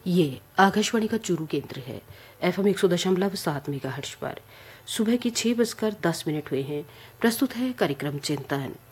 ये आकाशवाणी का चूरू केंद्र है। FM 100.7 मेगाहर्ट्ज पर सुबह के 6:10 हुए हैं। प्रस्तुत है कार्यक्रम चिंतन।